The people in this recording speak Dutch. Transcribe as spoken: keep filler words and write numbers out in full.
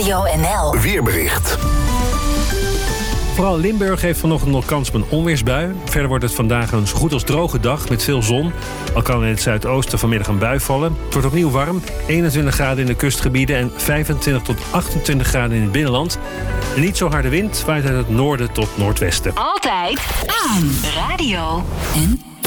Radio N L Weerbericht. Vooral Limburg heeft vanochtend nog kans op een onweersbui. Verder wordt het vandaag een zo goed als droge dag met veel zon. Al kan in het zuidoosten vanmiddag een bui vallen. Het wordt opnieuw warm. eenentwintig graden in de kustgebieden en vijfentwintig tot achtentwintig graden in het binnenland. Een niet zo harde wind waait uit het noorden tot noordwesten. Altijd aan Radio N L.